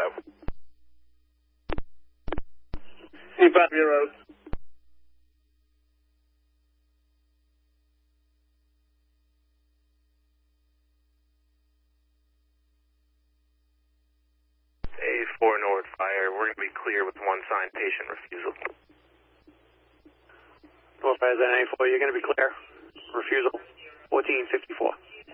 5. C5 your road. A4 Norwood Fire, we're going to be clear with one signed patient refusal. North Fire, A4, you're going to be clear. Refusal, 1454.